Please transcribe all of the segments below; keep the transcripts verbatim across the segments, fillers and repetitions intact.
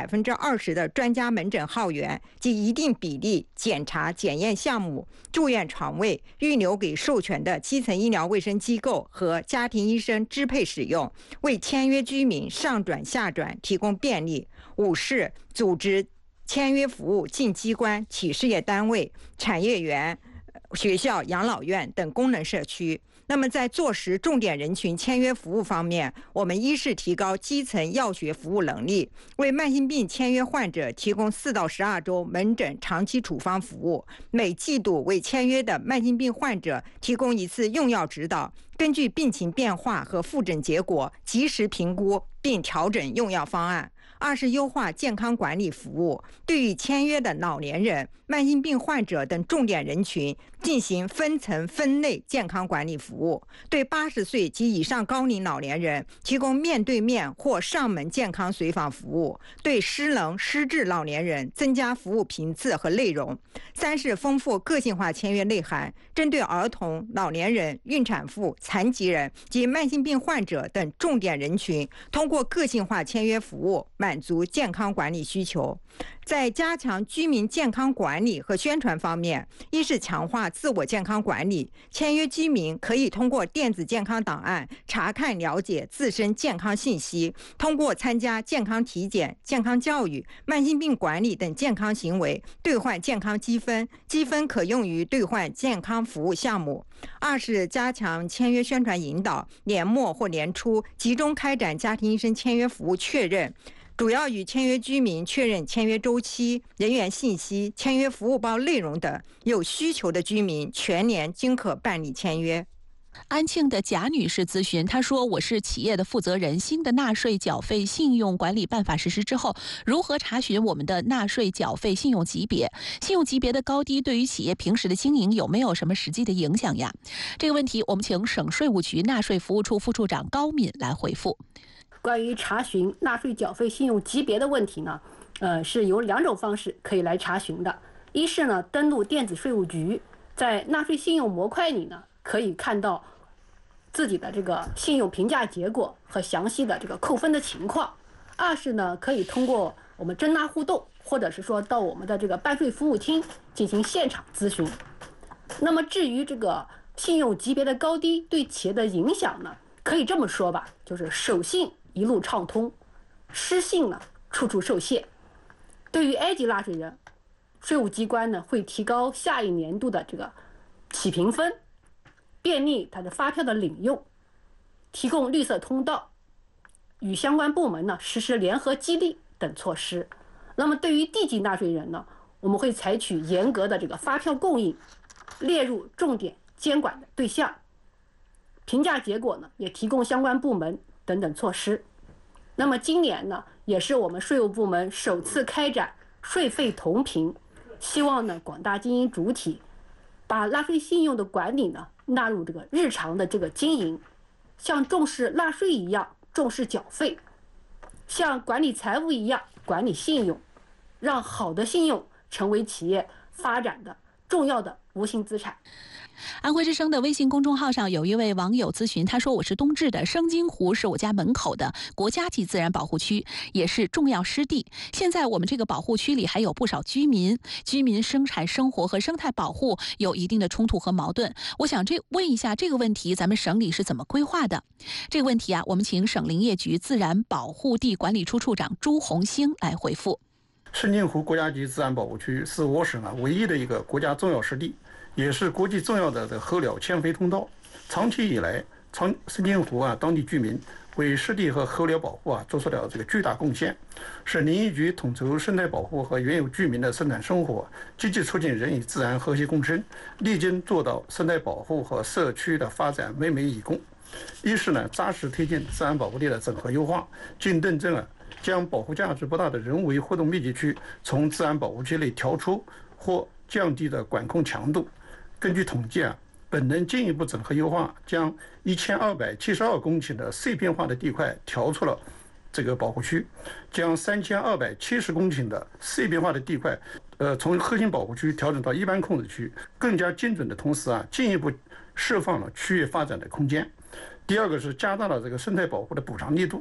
百分之二十的专家门诊号源及一定比例检查检验项目、住院床位预留给授权的基层医疗卫生机构和家庭医生支配使用，为签约居民上转下转提供便利。五是组织签约服务进机关、企事业单位、产业园、学校、养老院等功能社区。那么在坐实重点人群签约服务方面，我们一是提高基层药学服务能力，为慢性病签约患者提供四到十二周门诊长期处方服务，每季度为签约的慢性病患者提供一次用药指导，根据病情变化和复诊结果及时评估并调整用药方案。二是优化健康管理服务，对于签约的老年人、慢性病患者等重点人群进行分层分类健康管理服务，对八十岁及以上高龄老年人提供面对面或上门健康随访服务，对失能失智老年人增加服务频次和内容。三是丰富个性化签约内涵，针对儿童、老年人、孕产妇、残疾人及慢性病患者等重点人群，通过个性化签约服务满足健康管理需求。在加强居民健康管理和宣传方面，一是强化自我健康管理，签约居民可以通过电子健康档案查看了解自身健康信息，通过参加健康体检、健康教育、慢性病管理等健康行为兑换健康积分，积分可用于兑换健康服务项目。二是加强签约宣传引导，年末或年初集中开展家庭医生签约服务确认，主要与签约居民确认签约周期、人员信息、签约服务包内容等，有需求的居民全年均可办理签约。 安庆的贾女士咨询，她说：“我是企业的负责人，新的纳税缴费信用管理办法实施之后，如何查询我们的纳税缴费信用级别？信用级别的高低对于企业平时的经营有没有什么实际的影响呀？”这个问题，我们请省税务局纳税服务处副处长高敏来回复。 关于查询纳税缴费信用级别的问题呢，呃，是有两种方式可以来查询的。一是呢，登录电子税务局，在纳税信用模块里呢，可以看到自己的这个信用评价结果和详细的这个扣分的情况。二是呢，可以通过我们征纳互动，或者是说到我们的这个办税服务厅进行现场咨询。那么至于这个信用级别的高低对企业的影响呢，可以这么说吧，就是守信一路畅通，失信呢处处受限。对于 A 级纳税人，税务机关呢会提高下一年度的这个起评分，便利他的发票的领用，提供绿色通道，与相关部门呢实施联合激励等措施。那么对于 D 级纳税人呢，我们会采取严格的这个发票供应列入重点监管的对象，评价结果呢也提供相关部门等等措施。那么今年呢，也是我们税务部门首次开展税费同评，希望呢广大经营主体把纳税信用的管理呢纳入这个日常的这个经营，像重视纳税一样重视缴费，像管理财务一样管理信用，让好的信用成为企业发展的重要的无形资产。 安徽之声的微信公众号上有一位网友咨询，他说：“我是冬至的，生津湖是我家门口的国家级自然保护区，也是重要湿地。现在我们这个保护区里还有不少居民，居民生产生活和生态保护有一定的冲突和矛盾。我想这问一下这个问题，咱们省里是怎么规划的？”这个问题啊，我们请省林业局自然保护地管理处处长朱红星来回复。 生津湖国家级自然保护区是我省啊唯一的一个国家重要湿地，也是国际重要的的候鸟迁飞通道。长期以来，长生津湖啊当地居民为湿地和候鸟保护啊做出了这个巨大贡献。省林业局统筹生态保护和原有居民的生产生活，积极促进人与自然和谐共生，力争做到生态保护和社区的发展每每以共。一是呢，扎实推进自然保护地的整合优化，经订正啊，将保护价值不大的人为活动密集区从自然保护区内调出或降低的管控强度。根据统计啊，本轮进一步整合优化，将一千二百七十二公顷的碎片化的地块调出了这个保护区，将三千二百七十公顷的碎片化的地块，呃，从核心保护区调整到一般控制区，更加精准的同时啊，进一步释放了区域发展的空间。第二个是加大了这个生态保护的补偿力度，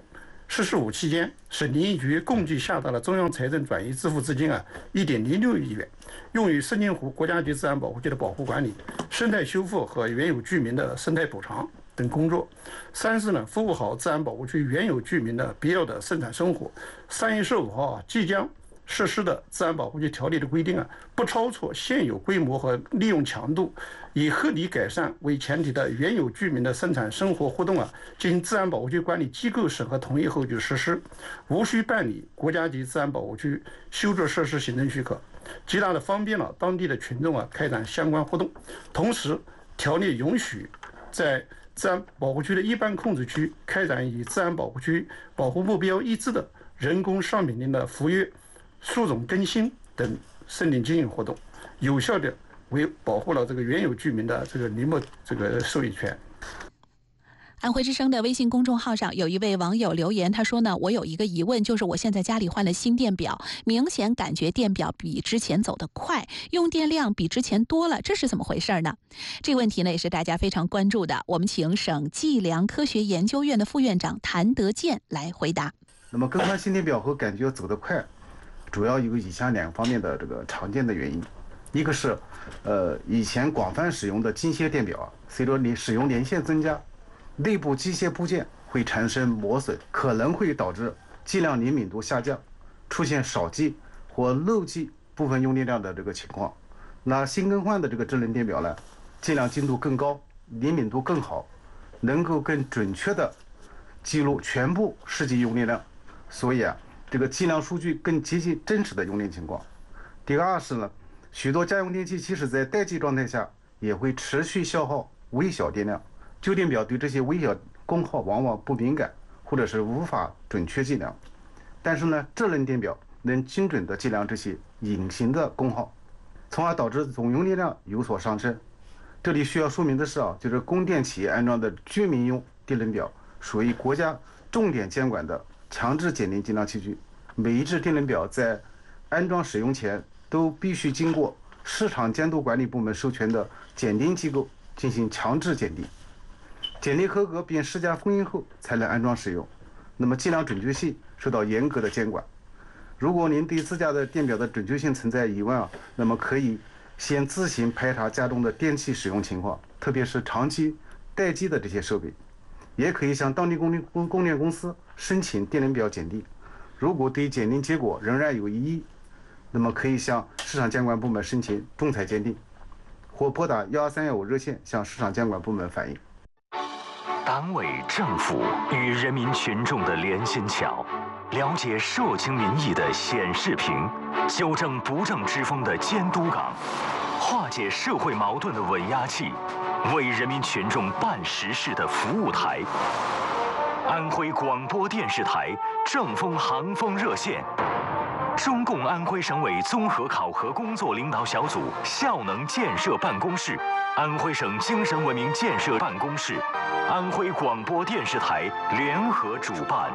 十四五期间，省林业局共计下达了中央财政转移支付资金啊一点零六亿元，用于深津湖国家级自然保护区的保护管理、生态修复和原有居民的生态补偿等工作。三是呢，服务好自然保护区原有居民的必要的生产生活。三月十五号啊，即将实施的自然保护区条例的规定啊，不超出现有规模和利用强度，以合理改善为前提的原有居民的生产生活活动啊，进行自然保护区管理机构审核同意后就实施，无需办理国家级自然保护区修筑设施行政许可，极大的方便了当地的群众啊开展相关活动。同时，条例允许在自然保护区的一般控制区开展与自然保护区保护目标一致的人工商品林的复育、树种更新等森林经营活动，有效的为保护了这个原有居民的这个林木这个受益权。 安徽之声的微信公众号上有一位网友留言，他说呢，我有一个疑问，就是我现在家里换了新电表，明显感觉电表比之前走得快，用电量比之前多了，这是怎么回事呢？这个问题呢也是大家非常关注的，我们请省计量科学研究院的副院长谭德建来回答。 那么更换新电表后感觉走得快，主要有以下两方面的这个常见的原因。一个是呃以前广泛使用的机械电表啊，随着你使用年限增加，内部机械部件会产生磨损，可能会导致计量灵敏度下降，出现少计或漏计部分用电量的这个情况。那新更换的这个智能电表呢，计量精度更高，灵敏度更好，能够更准确的记录全部实际用电量，所以啊，这个计量数据更接近真实的用电情况。第二是呢，许多家用电器即使在待机状态下，也会持续消耗微小电量。旧电表对这些微小功耗往往不敏感，或者是无法准确计量。但是呢，智能电表能精准地计量这些隐形的功耗，从而导致总用电量有所上升。这里需要说明的是啊，就是供电企业安装的居民用电能表属于国家重点监管的强制检定计量器具，每一只电能表在安装使用前都必须经过市场监督管理部门授权的检定机构进行强制检定。检定合格并施加封印后才能安装使用，那么计量准确性受到严格的监管。如果您对自家的电表的准确性存在疑问啊，那么可以先自行排查家中的电器使用情况，特别是长期待机的这些设备，也可以向当地供电公供电公司申请电能表检定。如果对检定结果仍然有异议，那么可以向市场监管部门申请仲裁鉴定，或拨打幺二三幺五热线向市场监管部门反映。 党委政府与人民群众的连心桥，了解社情民意的显示屏，纠正不正之风的监督岗，化解社会矛盾的稳压器，为人民群众办实事的服务台。安徽广播电视台正风航风热线，中共安徽省委综合考核工作领导小组效能建设办公室，安徽省精神文明建设办公室，安徽广播电视台联合主办。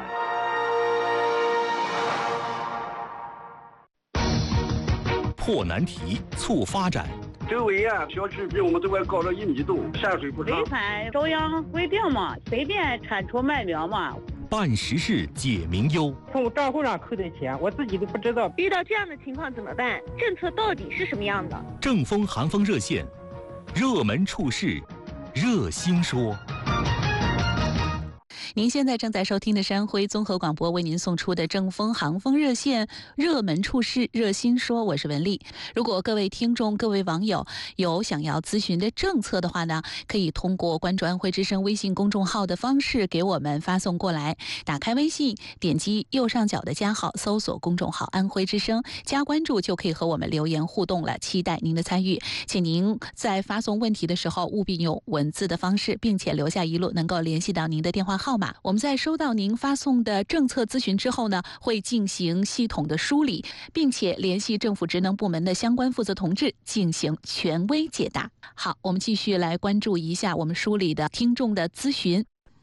破难题，促发展。 周围啊，小区比我们这块高了一米多，下水不畅。 违反中央规定嘛，随便铲除麦苗嘛。 办实事解民忧。 从账户上扣的钱，我自己都不知道。 遇到这样的情况怎么办？政策到底是什么样的？ 正风寒风热线，热门处事，热心说。 您现在正在收听的是安徽综合广播为您送出的正风航风热线热门处事热心说，我是文丽。如果各位听众各位网友有想要咨询的政策的话呢，可以通过关注安徽之声微信公众号的方式给我们发送过来。打开微信，点击右上角的加号，搜索公众号安徽之声，加关注就可以和我们留言互动了，期待您的参与。请您在发送问题的时候务必用文字的方式，并且留下一路能够联系到您的电话号码。我们在收到您发送的政策咨询之后呢，会进行系统的梳理，并且联系政府职能部门的相关负责同志进行权威解答。好，我们继续来关注一下我们梳理的听众的咨询。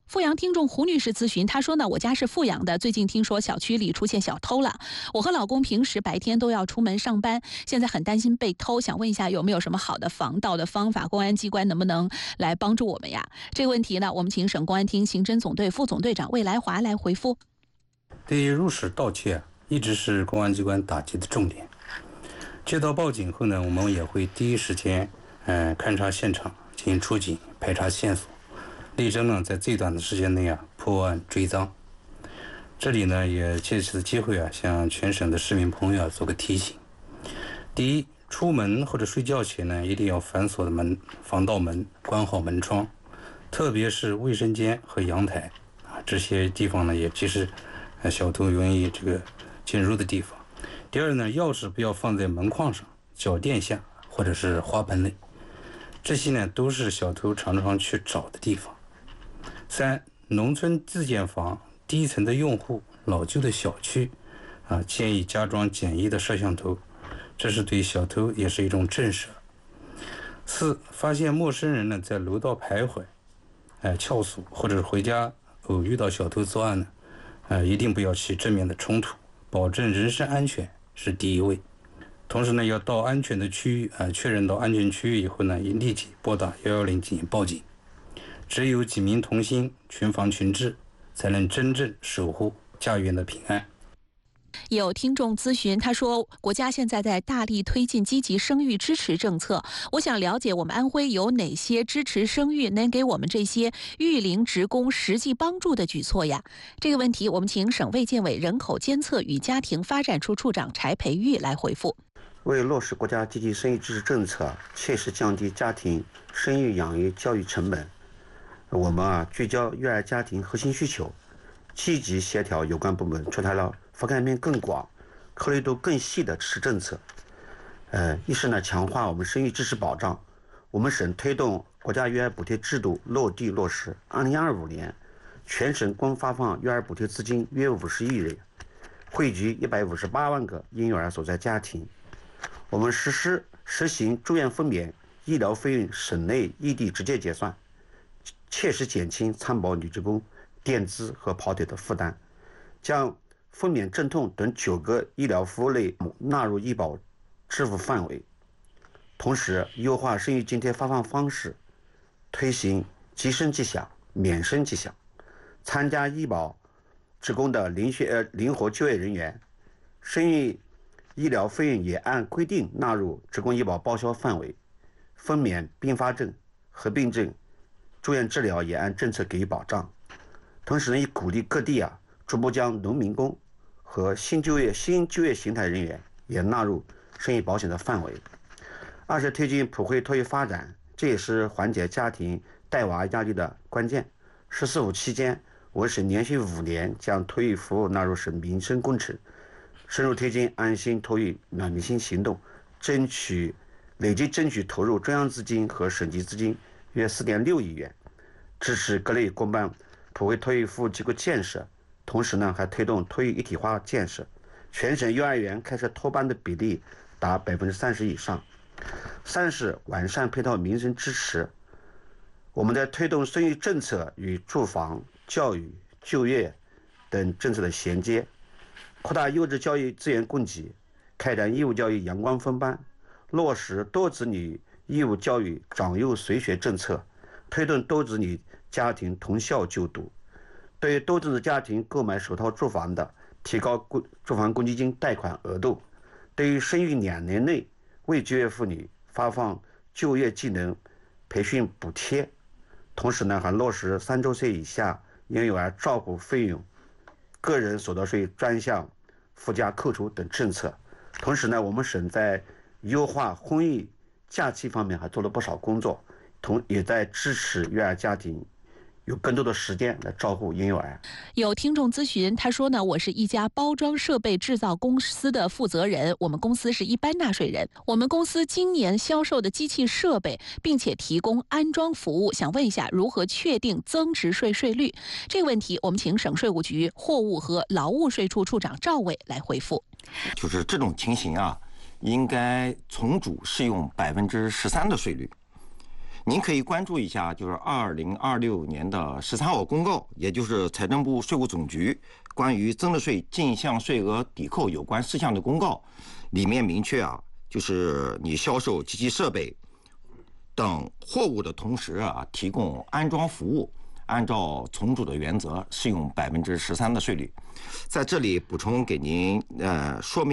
阜阳听众胡女士咨询，她说呢，我家是阜阳的，最近听说小区里出现小偷了。我和老公平时白天都要出门上班，现在很担心被偷，想问一下有没有什么好的防盗的方法？公安机关能不能来帮助我们呀？这个问题呢，我们请省公安厅刑侦总队副总队长魏来华来回复。 对于入室盗窃，一直是公安机关打击的重点。接到报警后呢，我们也会第一时间，嗯、呃，勘察现场，进行出警，排查线索。力争呢，在最短的时间内啊破案追赃。这里呢，也借此机会啊，向全省的市民朋友啊做个提醒：第一，出门或者睡觉前呢，一定要反锁的门、防盗门，关好门窗，特别是卫生间和阳台啊这些地方呢，也其实呃小偷容易这个进入的地方。第二呢，钥匙不要放在门框上、脚垫下或者是花盆内，这些呢都是小偷常常去找的地方。三，农村自建房低层的用户、老旧的小区，啊，建议加装简易的摄像头，这是对小偷也是一种震慑。四，发现陌生人呢在楼道徘徊，哎，撬锁或者回家偶遇到小偷作案呢，呃，一定不要起正面的冲突，保证人身安全是第一位。同时呢，要到安全的区域啊，确认到安全区域以后呢，应立即拨打一一零进行报警。只有警民同心，群防群治，才能真正守护家园的平安。 有听众咨询，他说国家现在在大力推进积极生育支持政策，我想了解我们安徽有哪些支持生育能给我们这些育龄职工实际帮助的举措呀？这个问题我们请省卫健委人口监测与家庭发展处处长柴培玉来回复。 为落实国家积极生育支持政策，切实降低家庭生育养育教育成本，我们啊聚焦育儿家庭核心需求，积极协调有关部门，出台了覆盖面更广、考虑度更细的支持政策。呃，一是呢强化我们生育支持保障，我们省推动国家育儿补贴制度落地落实。二零二五年，全省共发放育儿补贴资金约五十亿元，惠及一百五十八万个婴幼儿所在家庭。我们实施实行住院分娩、医疗费用省内异地直接结算，切实减轻参保女职工垫资和跑腿的负担，将分娩、镇痛等九个医疗服务类纳入医保支付范围。同时，优化生育津贴发放方式，推行即生即享、免生即享。参加医保职工的灵学呃灵活就业人员，生育医疗费用也按规定纳入职工医保报销范围。分娩、并发症、合并症、住院治疗也按政策给予保障。同时呢，也鼓励各地啊逐步将农民工和新就业新就业形态人员也纳入生育保险的范围。二是推进普惠托育发展，这也是缓解家庭带娃压力的关键。十四五期间，我省连续五年将托育服务纳入省民生工程，深入推进安心托育暖明星行动，争取累计争取投入中央资金和省级资金约四点六亿元，支持各类公办普惠托育服务机构建设。同时呢，还推动托育一体化建设，全省幼儿园开设托班的比例达百分之三十以上。三是完善配套民生支持，我们在推动生育政策与住房、教育、就业等政策的衔接，扩大优质教育资源供给，开展义务教育阳光分班，落实多子女义务教育长幼随学政策，推动多子女家庭同校就读。对于多子女家庭购买首套住房的，提高住房公积金贷款额度；对于生育两年内未就业妇女，发放就业技能培训补贴。同时呢，还落实三周岁以下婴幼儿照顾费用个人所得税专项附加扣除等政策。同时呢，我们省在优化婚育假期方面还做了不少工作，同也在支持育儿家庭有更多的时间来照顾婴幼儿。 有听众咨询，他说呢，我是一家包装设备制造公司的负责人，我们公司是一般纳税人，我们公司今年销售的机器设备，并且提供安装服务，想问一下如何确定增值税税率？这个问题，我们请省税务局货物和劳务税处处长赵伟来回复。 就是这种情形啊，应该从主适用百分之十三的税率。 您可以关注一下，就是二零二六年的十三号公告，也就是财政部税务总局关于增值税进项税额抵扣有关事项的公告，里面明确啊，就是你销售机器设备等货物的同时啊，提供安装服务，按照从主的原则适用百分之十三的税率。在这里补充给您呃说明。